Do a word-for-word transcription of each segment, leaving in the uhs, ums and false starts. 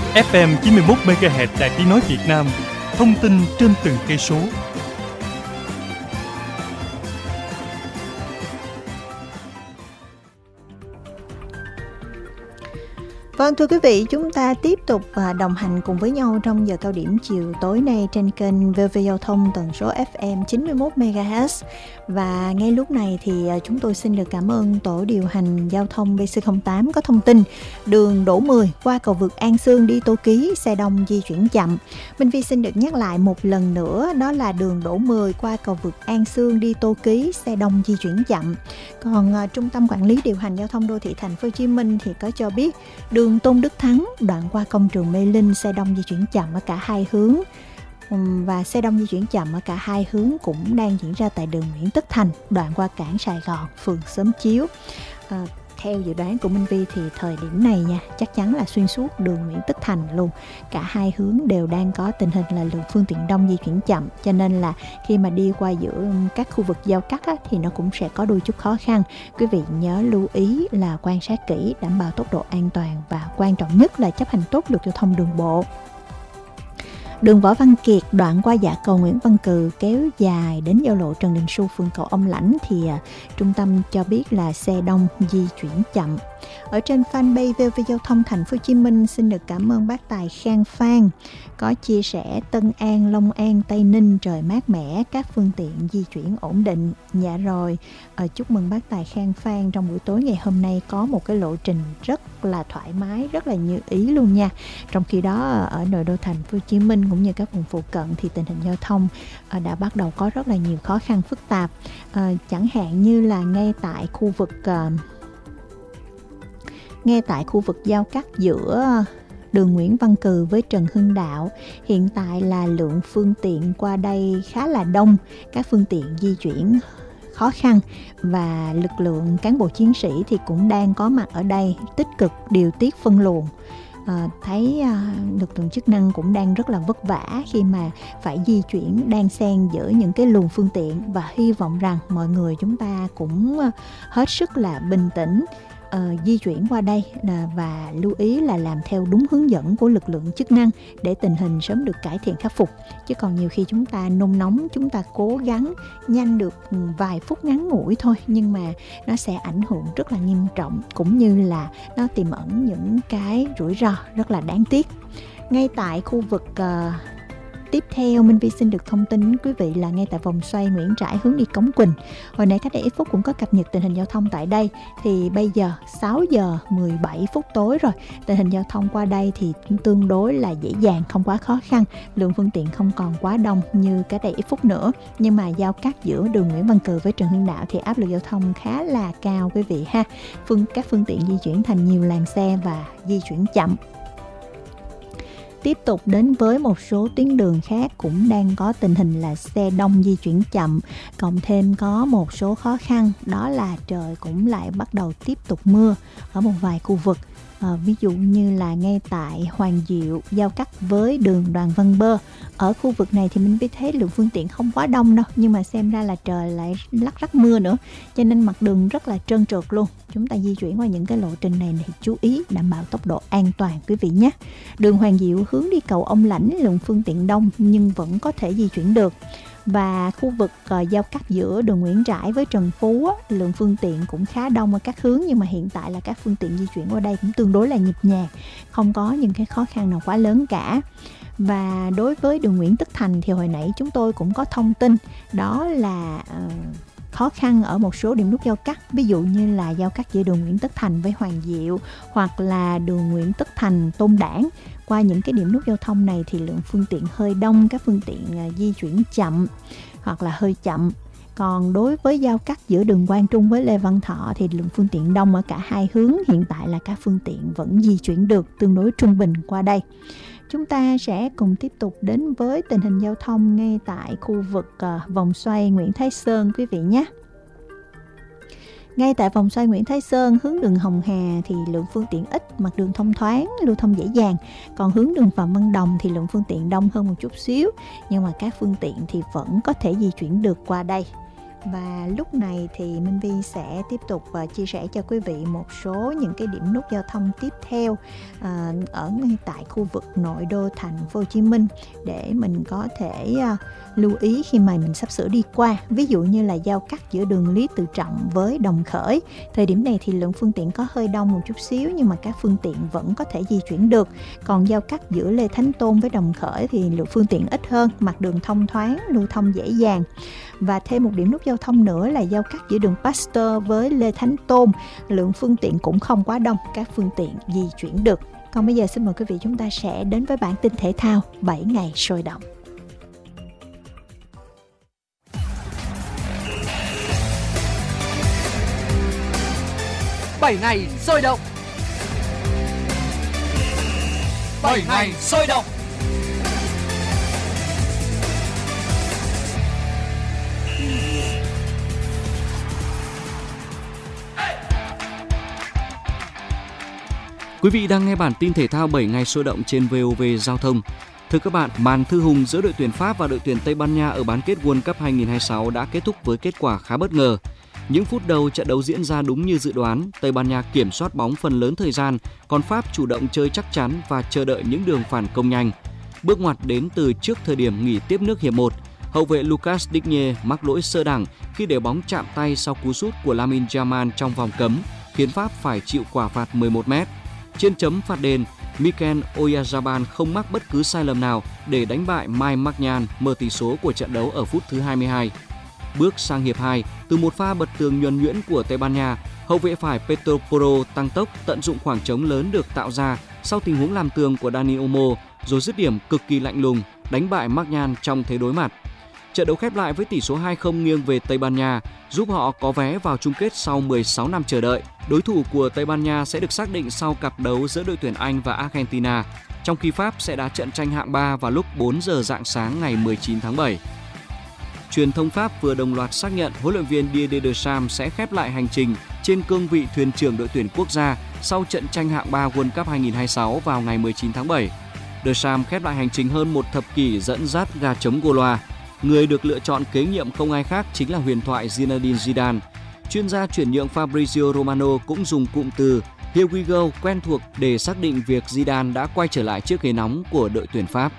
ép em chín mươi mốt mê ga héc Đài Tiếng nói Việt Nam, thông tin trên từng cây số. Vâng, thưa quý vị, chúng ta tiếp tục đồng hành cùng với nhau trong giờ cao điểm chiều tối nay trên kênh vê vê Giao thông tần số ép em chín mươi mốt mê ga héc. Và ngay lúc này thì chúng tôi xin được cảm ơn tổ điều hành giao thông bê xê không tám có thông tin đường Đỗ mười qua cầu vượt An Sương đi Tô Ký xe đông di chuyển chậm. Minh Vi xin được nhắc lại một lần nữa, đó là đường Đỗ mười qua cầu vượt An Sương đi Tô Ký xe đông di chuyển chậm. Còn uh, Trung tâm Quản lý điều hành giao thông đô thị Thành phố Hồ Chí Minh thì có cho biết đường Tôn Đức Thắng đoạn qua công trường Mê Linh xe đông di chuyển chậm ở cả hai hướng. Và xe đông di chuyển chậm ở cả hai hướng cũng đang diễn ra tại đường Nguyễn Tất Thành đoạn qua cảng Sài Gòn, phường Xóm Chiếu. À, theo dự đoán của Minh Vi thì thời điểm này nha, chắc chắn là xuyên suốt đường Nguyễn Tất Thành luôn, cả hai hướng đều đang có tình hình là lượng phương tiện đông di chuyển chậm, cho nên là khi mà đi qua giữa các khu vực giao cắt á, thì nó cũng sẽ có đôi chút khó khăn. Quý vị nhớ lưu ý là quan sát kỹ, đảm bảo tốc độ an toàn và quan trọng nhất là chấp hành tốt luật giao thông đường bộ. Đường Võ Văn Kiệt đoạn qua dạ cầu Nguyễn Văn Cừ kéo dài đến giao lộ Trần Đình Xu, phường Cầu Ông Lãnh thì à, trung tâm cho biết là xe đông di chuyển chậm. Ở trên fanpage vê vê Giao thông Thành phố Hồ Chí Minh xin được cảm ơn bác Tài Khang Phan có chia sẻ Tân An, Long An, Tây Ninh trời mát mẻ, các phương tiện di chuyển ổn định. Dạ rồi, à, chúc mừng bác Tài Khang Phan, trong buổi tối ngày hôm nay có một cái lộ trình rất là thoải mái, rất là như ý luôn nha. Trong khi đó ở nội đô Thành phố Hồ Chí Minh cũng như các vùng phụ cận thì tình hình giao thông à, đã bắt đầu có rất là nhiều khó khăn phức tạp, à, chẳng hạn như là ngay tại khu vực à, ngay tại khu vực giao cắt giữa đường Nguyễn Văn Cừ với Trần Hưng Đạo, hiện tại là lượng phương tiện qua đây khá là đông, các phương tiện di chuyển khó khăn và lực lượng cán bộ chiến sĩ thì cũng đang có mặt ở đây tích cực điều tiết phân luồng. À, thấy à, lực lượng chức năng cũng đang rất là vất vả khi mà phải di chuyển đan xen giữa những cái luồng phương tiện, và hy vọng rằng mọi người chúng ta cũng à, hết sức là bình tĩnh Uh, di chuyển qua đây là, và lưu ý là làm theo đúng hướng dẫn của lực lượng chức năng để tình hình sớm được cải thiện khắc phục. Chứ còn nhiều khi chúng ta nôn nóng, chúng ta cố gắng nhanh được vài phút ngắn ngủi thôi, nhưng mà nó sẽ ảnh hưởng rất là nghiêm trọng, cũng như là nó tiềm ẩn những cái rủi ro rất là đáng tiếc. Ngay tại khu vực uh, tiếp theo, Minh Vi xin được thông tin đến quý vị là ngay tại vòng xoay Nguyễn Trãi hướng đi Cống Quỳnh. Hồi nãy cách đây ít phút cũng có cập nhật tình hình giao thông tại đây. Thì bây giờ sáu giờ mười bảy phút tối rồi. Tình hình giao thông qua đây thì tương đối là dễ dàng, không quá khó khăn. Lượng phương tiện không còn quá đông như cách đây ít phút nữa. Nhưng mà giao cắt giữa đường Nguyễn Văn Cừ với Trần Hưng Đạo thì áp lực giao thông khá là cao quý vị ha. Phương, các phương tiện di chuyển thành nhiều làn xe và di chuyển chậm. Tiếp tục đến với một số tuyến đường khác cũng đang có tình hình là xe đông di chuyển chậm, cộng thêm có một số khó khăn, đó là trời cũng lại bắt đầu tiếp tục mưa ở một vài khu vực. À, ví dụ như là ngay tại Hoàng Diệu giao cắt với đường Đoàn Văn Bơ. Ở khu vực này thì mình biết thấy lượng phương tiện không quá đông đâu, nhưng mà xem ra là trời lại lắc rắc mưa nữa, cho nên mặt đường rất là trơn trượt luôn. Chúng ta di chuyển qua những cái lộ trình này thì chú ý đảm bảo tốc độ an toàn quý vị nhé. Đường Hoàng Diệu hướng đi cầu Ông Lãnh lượng phương tiện đông nhưng vẫn có thể di chuyển được. Và khu vực uh, giao cắt giữa đường Nguyễn Trãi với Trần Phú á, lượng phương tiện cũng khá đông ở các hướng, nhưng mà hiện tại là các phương tiện di chuyển qua đây cũng tương đối là nhịp nhàng, không có những cái khó khăn nào quá lớn cả. Và đối với đường Nguyễn Tất Thành thì hồi nãy chúng tôi cũng có thông tin, đó là uh, khó khăn ở một số điểm nút giao cắt, ví dụ như là giao cắt giữa đường Nguyễn Tất Thành với Hoàng Diệu hoặc là đường Nguyễn Tất Thành Tôn Đản. Qua những cái điểm nút giao thông này thì lượng phương tiện hơi đông, các phương tiện uh, di chuyển chậm hoặc là hơi chậm. Còn đối với giao cắt giữa đường Quang Trung với Lê Văn Thọ thì lượng phương tiện đông ở cả hai hướng, hiện tại là các phương tiện vẫn di chuyển được tương đối trung bình qua đây. Chúng ta sẽ cùng tiếp tục đến với tình hình giao thông ngay tại khu vực uh, vòng xoay Nguyễn Thái Sơn quý vị nhé. Ngay tại vòng xoay Nguyễn Thái Sơn, hướng đường Hồng Hà thì lượng phương tiện ít, mặt đường thông thoáng, lưu thông dễ dàng. Còn hướng đường Phạm Văn Đồng thì lượng phương tiện đông hơn một chút xíu, nhưng mà các phương tiện thì vẫn có thể di chuyển được qua đây. Và lúc này thì Minh Vi sẽ tiếp tục uh, chia sẻ cho quý vị một số những cái điểm nút giao thông tiếp theo uh, ở ngay tại khu vực nội đô thành phố Hồ Chí Minh để mình có thể uh, lưu ý khi mà mình sắp sửa đi qua. Ví dụ như là giao cắt giữa đường Lý Tự Trọng với Đồng Khởi. Thời điểm này thì lượng phương tiện có hơi đông một chút xíu nhưng mà các phương tiện vẫn có thể di chuyển được. Còn giao cắt giữa Lê Thánh Tôn với Đồng Khởi thì lượng phương tiện ít hơn, mặt đường thông thoáng, lưu thông dễ dàng. Và thêm một điểm nút giao thông nữa là giao cắt giữa đường Pasteur với Lê Thánh Tôn. Lượng phương tiện cũng không quá đông, các phương tiện di chuyển được. Còn bây giờ xin mời quý vị chúng ta sẽ đến với bản tin thể thao bảy ngày sôi động. bảy ngày sôi động. bảy ngày sôi động. Quý vị đang nghe bản tin thể thao bảy ngày sôi động trên vê o vê Giao thông. Thưa các bạn, màn thư hùng giữa đội tuyển Pháp và đội tuyển Tây Ban Nha ở bán kết World Cup hai không hai sáu đã kết thúc với kết quả khá bất ngờ. Những phút đầu trận đấu diễn ra đúng như dự đoán, Tây Ban Nha kiểm soát bóng phần lớn thời gian, còn Pháp chủ động chơi chắc chắn và chờ đợi những đường phản công nhanh. Bước ngoặt đến từ trước thời điểm nghỉ tiếp nước hiệp một. Hậu vệ Lucas Digne mắc lỗi sơ đẳng khi để bóng chạm tay sau cú sút của Lamine Yamal trong vòng cấm, khiến Pháp phải chịu quả phạt mười một mét. Trên chấm phạt đền, Mikel Oyarzabal không mắc bất cứ sai lầm nào để đánh bại Mike Maignan mở tỷ số của trận đấu ở phút thứ hai mươi hai. Bước sang hiệp hai, từ một pha bật tường nhuần nhuyễn của Tây Ban Nha, hậu vệ phải Pedro Porro tăng tốc tận dụng khoảng trống lớn được tạo ra sau tình huống làm tường của Dani Olmo, rồi dứt điểm cực kỳ lạnh lùng, đánh bại Maignan trong thế đối mặt. Trận đấu khép lại với tỷ số hai không nghiêng về Tây Ban Nha, giúp họ có vé vào chung kết sau mười sáu năm chờ đợi. Đối thủ của Tây Ban Nha sẽ được xác định sau cặp đấu giữa đội tuyển Anh và Argentina, trong khi Pháp sẽ đá trận tranh hạng ba vào lúc bốn giờ rạng sáng ngày mười chín tháng bảy. Truyền thông Pháp vừa đồng loạt xác nhận huấn luyện viên Didier Deschamps sẽ khép lại hành trình trên cương vị thuyền trưởng đội tuyển quốc gia sau trận tranh hạng ba World Cup hai không hai sáu vào ngày mười chín tháng bảy. Deschamps khép lại hành trình hơn một thập kỷ dẫn dắt gà trống Gaulois. Người được lựa chọn kế nhiệm không ai khác chính là huyền thoại Zinedine Zidane. Chuyên gia chuyển nhượng Fabrizio Romano cũng dùng cụm từ "Here we go" quen thuộc để xác định việc Zidane đã quay trở lại chiếc ghế nóng của đội tuyển Pháp.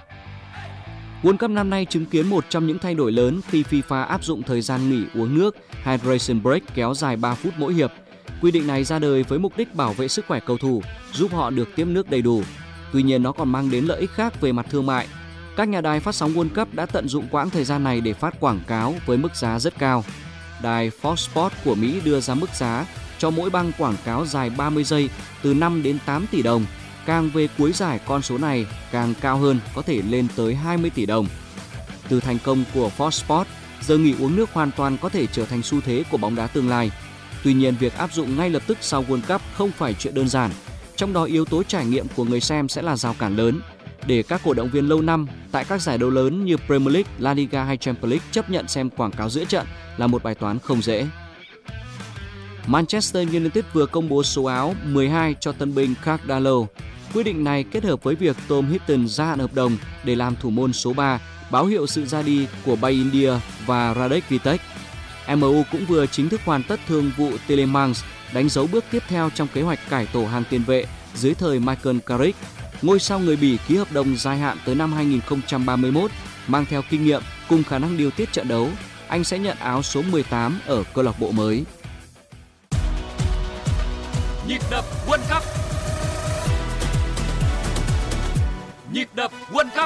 World Cup năm nay chứng kiến một trong những thay đổi lớn khi FIFA áp dụng thời gian nghỉ uống nước hydration break kéo dài ba phút mỗi hiệp. Quy định này ra đời với mục đích bảo vệ sức khỏe cầu thủ, giúp họ được tiếp nước đầy đủ. Tuy nhiên nó còn mang đến lợi ích khác về mặt thương mại. Các nhà đài phát sóng World Cup đã tận dụng quãng thời gian này để phát quảng cáo với mức giá rất cao. Đài Fox Sports của Mỹ đưa ra mức giá cho mỗi băng quảng cáo dài ba mươi giây từ năm đến tám tỷ đồng. Càng về cuối giải, con số này càng cao hơn, có thể lên tới hai mươi tỷ đồng. Từ thành công của Fox Sports, giờ nghỉ uống nước hoàn toàn có thể trở thành xu thế của bóng đá tương lai. Tuy nhiên, việc áp dụng ngay lập tức sau World Cup không phải chuyện đơn giản. Trong đó, yếu tố trải nghiệm của người xem sẽ là rào cản lớn. Để các cổ động viên lâu năm tại các giải đấu lớn như Premier League, La Liga hay Champions League chấp nhận xem quảng cáo giữa trận là một bài toán không dễ. Manchester United vừa công bố số áo mười hai cho tân binh Cardalo. Quyết định này kết hợp với việc Tom Hinton gia hạn hợp đồng để làm thủ môn số ba, báo hiệu sự ra đi của Bay India và Radek Vitek. em u cũng vừa chính thức hoàn tất thương vụ Tielemans, đánh dấu bước tiếp theo trong kế hoạch cải tổ hàng tiền vệ dưới thời Michael Carrick. Ngôi sao người Bỉ ký hợp đồng dài hạn tới năm hai không ba mốt, mang theo kinh nghiệm cùng khả năng điều tiết trận đấu. Anh sẽ nhận áo số mười tám ở câu lạc bộ mới. Nhịp đập World Cup. Nhịp đập World Cup.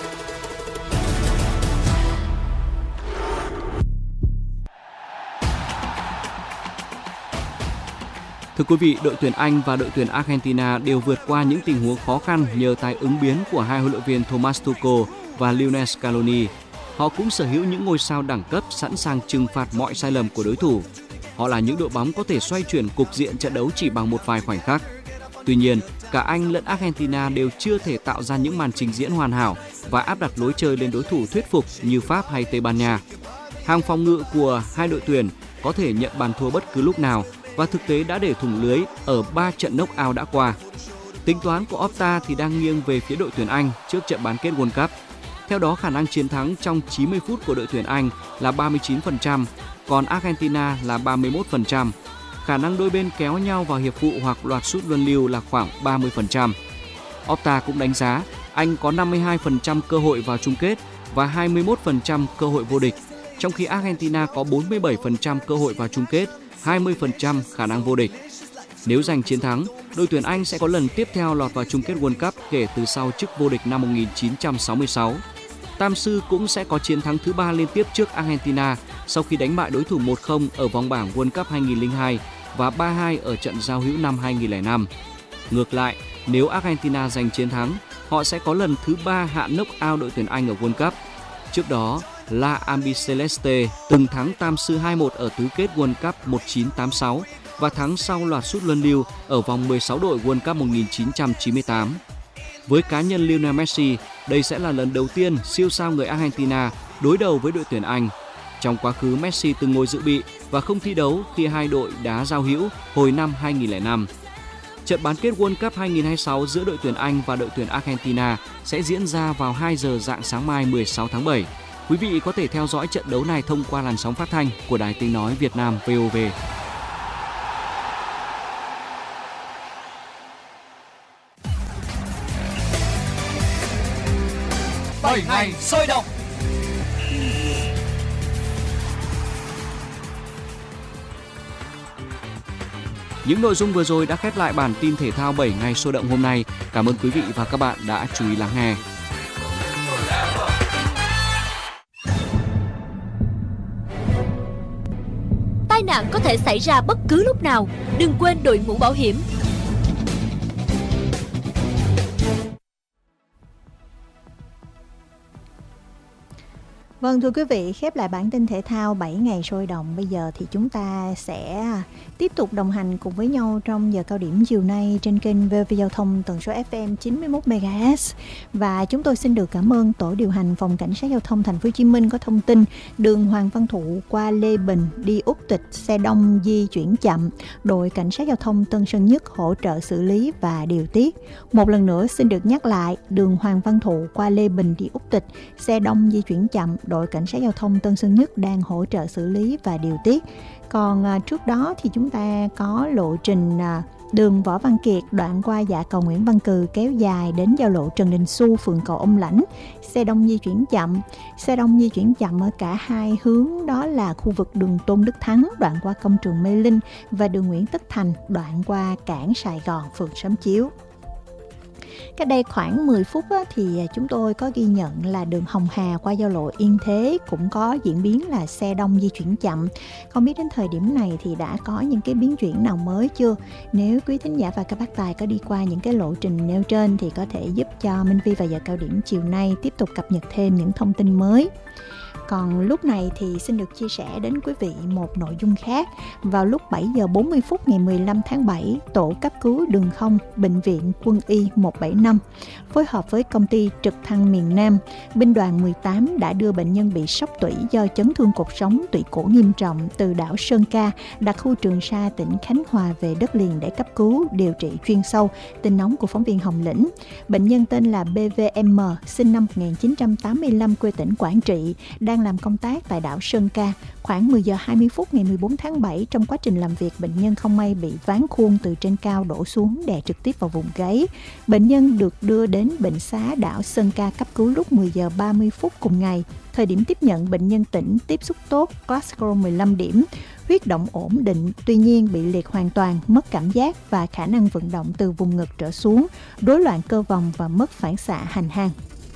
Thưa quý vị, đội tuyển Anh và đội tuyển Argentina đều vượt qua những tình huống khó khăn nhờ tài ứng biến của hai huấn luyện viên Thomas Tuchel và Lionel Scaloni. Họ cũng sở hữu những ngôi sao đẳng cấp sẵn sàng trừng phạt mọi sai lầm của đối thủ. Họ là những đội bóng có thể xoay chuyển cục diện trận đấu chỉ bằng một vài khoảnh khắc. Tuy nhiên, cả Anh lẫn Argentina đều chưa thể tạo ra những màn trình diễn hoàn hảo và áp đặt lối chơi lên đối thủ thuyết phục như Pháp hay Tây Ban Nha. Hàng phòng ngự của hai đội tuyển có thể nhận bàn thua bất cứ lúc nào và thực tế đã để thủng lưới ở ba trận knock-out đã qua. Tính toán của Opta thì đang nghiêng về phía đội tuyển Anh trước trận bán kết World Cup. Theo đó, khả năng chiến thắng trong chín mươi phút của đội tuyển Anh là ba mươi chín phần trăm, còn Argentina là ba mươi mốt phần trăm. Khả năng đôi bên kéo nhau vào hiệp phụ hoặc loạt sút luân lưu là khoảng ba mươi phần trăm. Opta cũng đánh giá Anh có năm mươi hai phần trăm cơ hội vào chung kết và hai mươi mốt phần trăm cơ hội vô địch, trong khi Argentina có bốn mươi bảy phần trăm cơ hội vào chung kết, hai mươi phần trăm khả năng vô địch. Nếu giành chiến thắng, đội tuyển Anh sẽ có lần tiếp theo lọt vào chung kết World Cup kể từ sau chức vô địch năm một nghìn chín trăm sáu mươi sáu. Tam sư cũng sẽ có chiến thắng thứ ba liên tiếp trước Argentina sau khi đánh bại đối thủ một không ở vòng bảng World Cup hai nghìn không trăm lẻ hai và ba hai ở trận giao hữu năm hai nghìn không trăm lẻ năm. Ngược lại, nếu Argentina giành chiến thắng, họ sẽ có lần thứ ba hạ knock-out đội tuyển Anh ở World Cup. Trước đó, La Albiceleste từng thắng Tam sư hai một ở tứ kết World Cup một nghìn chín trăm tám mươi sáu và thắng sau loạt sút luân lưu ở vòng mười sáu đội World Cup một nghìn chín trăm chín mươi tám. Với cá nhân Lionel Messi, đây sẽ là lần đầu tiên siêu sao người Argentina đối đầu với đội tuyển Anh. Trong quá khứ, Messi từng ngồi dự bị và không thi đấu khi hai đội đá giao hữu hồi năm hai nghìn không trăm lẻ năm. Trận bán kết World Cup hai nghìn không trăm hai mươi sáu giữa đội tuyển Anh và đội tuyển Argentina sẽ diễn ra vào hai giờ rạng sáng mai mười sáu tháng bảy. Quý vị có thể theo dõi trận đấu này thông qua làn sóng phát thanh của Đài Tiếng nói Việt Nam vê o vê. bảy ngày sôi động. Những nội dung vừa rồi đã khép lại bản tin thể thao bảy ngày sôi động hôm nay. Cảm ơn quý vị và các bạn đã chú ý lắng nghe. Tai nạn có thể xảy ra bất cứ lúc nào, đừng quên đội mũ bảo hiểm. Vâng, thưa quý vị, khép lại bản tin thể thao bảy ngày sôi động. Bây giờ thì chúng ta sẽ tiếp tục đồng hành cùng với nhau trong giờ cao điểm chiều nay trên kênh vê o vê Giao thông tần số ép em chín mươi mốt mê ga héc. Và chúng tôi xin được cảm ơn Tổ điều hành Phòng Cảnh sát Giao thông Thành phố Hồ Chí Minh có thông tin đường Hoàng Văn Thụ qua Lê Bình đi Úc Tịch xe đông di chuyển chậm. Đội Cảnh sát Giao thông Tân Sơn Nhất hỗ trợ xử lý và điều tiết. Một lần nữa xin được nhắc lại, đường Hoàng Văn Thụ qua Lê Bình đi Úc Tịch xe đông di chuyển chậm. Đội Cảnh sát Giao thông Tân Sơn Nhất đang hỗ trợ xử lý và điều tiết. Còn à, trước đó thì chúng ta có lộ trình à, đường Võ Văn Kiệt đoạn qua dạ cầu Nguyễn Văn Cừ kéo dài đến giao lộ Trần Đình Xu, phường Cầu Ông Lãnh. Xe đông di chuyển chậm. Xe đông di chuyển chậm ở cả hai hướng, đó là khu vực đường Tôn Đức Thắng đoạn qua công trường Mê Linh và đường Nguyễn Tất Thành đoạn qua cảng Sài Gòn, phường Sớm Chiếu. Cách đây khoảng mười phút á, thì chúng tôi có ghi nhận là đường Hồng Hà qua giao lộ Yên Thế cũng có diễn biến là xe đông di chuyển chậm. Không biết đến thời điểm này thì đã có những cái biến chuyển nào mới chưa? Nếu quý thính giả và các bác tài có đi qua những cái lộ trình nêu trên thì có thể giúp cho Minh Vi và giờ cao điểm chiều nay tiếp tục cập nhật thêm những thông tin mới. Còn lúc này thì xin được chia sẻ đến quý vị một nội dung khác. Vào lúc bảy giờ bốn mươi phút ngày mười lăm tháng bảy, Tổ cấp cứu đường không Bệnh viện Quân y một bảy năm phối hợp với công ty trực thăng miền Nam, binh đoàn mười tám đã đưa bệnh nhân bị sốc tủy do chấn thương cột sống tủy cổ nghiêm trọng từ đảo Sơn Ca, đặc khu Trường Sa, tỉnh Khánh Hòa về đất liền để cấp cứu, điều trị chuyên sâu. Tin nóng của phóng viên Hồng Lĩnh. Bệnh nhân tên là bê vê em, sinh năm một nghìn chín trăm tám mươi lăm, quê tỉnh Quảng Trị, đang làm công tác tại đảo Sơn Ca. Khoảng mười giờ hai mươi phút ngày mười bốn tháng bảy, trong quá trình làm việc, bệnh nhân không may bị ván khuôn từ trên cao đổ xuống đè trực tiếp vào vùng gáy. Bệnh nhân được đưa đến bệnh xá đảo Sơn Ca cấp cứu lúc mười giờ ba mươi phút cùng ngày. Thời điểm tiếp nhận, bệnh nhân tỉnh, tiếp xúc tốt, Glasgow mười lăm điểm, huyết động ổn định, tuy nhiên bị liệt hoàn toàn, mất cảm giác và khả năng vận động từ vùng ngực trở xuống, rối loạn cơ vòng và mất phản xạ hành hang.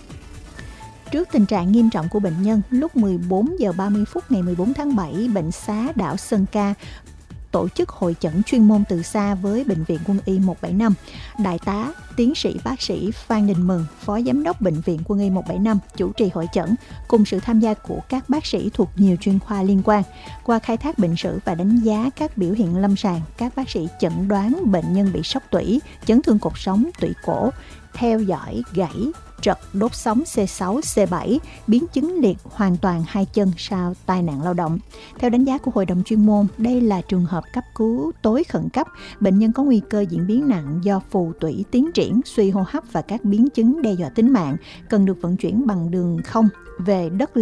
Trước tình trạng nghiêm trọng của bệnh nhân, lúc mười bốn giờ ba mươi phút ngày mười bốn tháng bảy, bệnh xá đảo Sơn Ca tổ chức hội chẩn chuyên môn từ xa với Bệnh viện Quân y một bảy năm. Đại tá, tiến sĩ bác sĩ Phan Đình Mừng, Phó Giám đốc Bệnh viện Quân y một bảy năm, chủ trì hội chẩn cùng sự tham gia của các bác sĩ thuộc nhiều chuyên khoa liên quan. Qua khai thác bệnh sử và đánh giá các biểu hiện lâm sàng, các bác sĩ chẩn đoán bệnh nhân bị sốc tủy, chấn thương cột sống, tủy cổ, theo dõi gãy, trật đốt sống xê sáu, xê bảy, biến chứng liệt hoàn toàn hai chân sau tai nạn lao động. Theo đánh giá của hội đồng chuyên môn, đây là trường hợp cấp cứu tối khẩn cấp. Bệnh nhân có nguy cơ diễn biến nặng do phù tủy tiến triển, suy hô hấp và các biến chứng đe dọa tính mạng, cần được vận chuyển bằng đường không về đất liền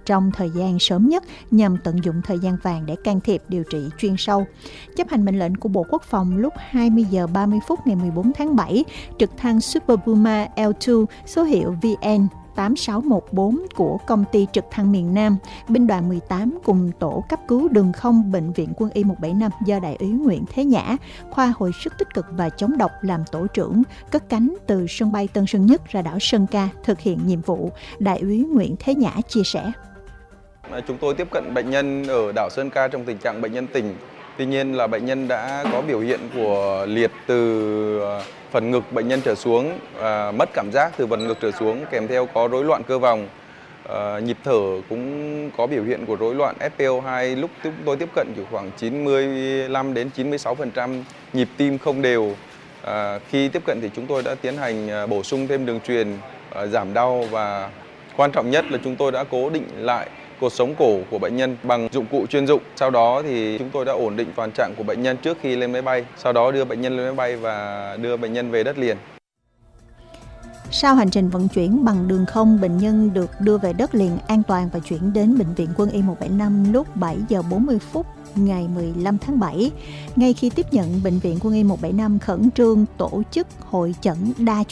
trong thời gian sớm nhất nhằm tận dụng thời gian vàng để can thiệp điều trị chuyên sâu. Chấp hành mệnh lệnh của Bộ Quốc phòng, lúc hai mươi giờ ba mươi phút ngày mười bốn tháng bảy, trực thăng Super Puma L hai số hiệu V N tám sáu một bốn của công ty trực thăng miền Nam, binh đoàn mười tám cùng tổ cấp cứu đường không Bệnh viện Quân y một bảy năm do Đại úy Nguyễn Thế Nhã, khoa hồi sức tích cực và chống độc làm tổ trưởng, cất cánh từ sân bay Tân Sơn Nhất ra đảo Sơn Ca thực hiện nhiệm vụ. Đại úy Nguyễn Thế Nhã chia sẻ. Chúng tôi tiếp cận bệnh nhân ở đảo Sơn Ca trong tình trạng bệnh nhân tỉnh. Tuy nhiên là bệnh nhân đã có biểu hiện của liệt từ phần ngực bệnh nhân trở xuống, à, mất cảm giác từ phần ngực trở xuống, kèm theo có rối loạn cơ vòng. À, nhịp thở cũng có biểu hiện của rối loạn S P O hai. Lúc chúng tôi tiếp cận chỉ khoảng chín mươi lăm đến chín mươi sáu phần trăm, nhịp tim không đều. À, khi tiếp cận thì chúng tôi đã tiến hành bổ sung thêm đường truyền, à, giảm đau, và quan trọng nhất là chúng tôi đã cố định lại cột sống cổ của bệnh nhân bằng dụng cụ chuyên dụng. Sau đó thì chúng tôi đã ổn định toàn trạng của bệnh nhân trước khi lên máy bay. Sau đó đưa bệnh nhân lên máy bay và đưa bệnh nhân về đất liền. Sau hành trình vận chuyển bằng đường không, bệnh nhân được đưa về đất liền an toàn và chuyển đến Bệnh viện Quân y một bảy năm lúc bảy giờ bốn mươi phút ngày mười lăm tháng bảy. Ngay khi tiếp nhận, Bệnh viện Quân y một bảy năm khẩn trương tổ chức hội chẩn đa